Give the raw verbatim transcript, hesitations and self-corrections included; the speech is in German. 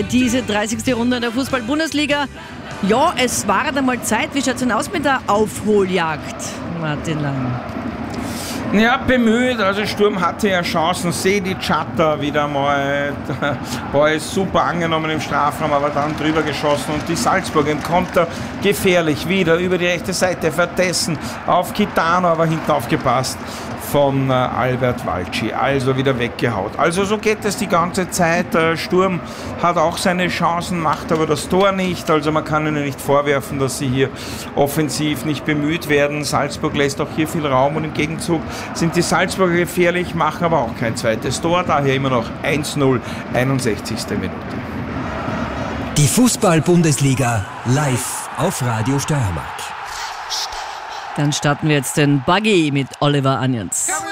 Finale, diese dreißigste Runde in der Fußball-Bundesliga. Ja, es war einmal Zeit. Wie schaut es denn aus mit der Aufholjagd, Martin Lang? Ja, bemüht. Also Sturm hatte ja Chancen. Sedi Chatter wieder mal. Der Ball ist super angenommen im Strafraum, aber dann drüber geschossen. Und die Salzburg im Konter gefährlich wieder über die rechte Seite. Vertessen auf Kitano, aber hinten aufgepasst von äh, Albert Walci. Also wieder weggehaut. Also so geht es die ganze Zeit. Der Sturm hat auch seine Chancen, macht aber das Tor nicht. Also man kann ihnen nicht vorwerfen, dass sie hier offensiv nicht bemüht werden. Salzburg lässt auch hier viel Raum und im Gegenzug sind die Salzburger gefährlich, machen aber auch kein zweites Tor. Daher immer noch eins null, einundsechzigste Minute. Die Fußball-Bundesliga live auf Radio Steiermark. Dann starten wir jetzt den Buggy mit Oliver Onions.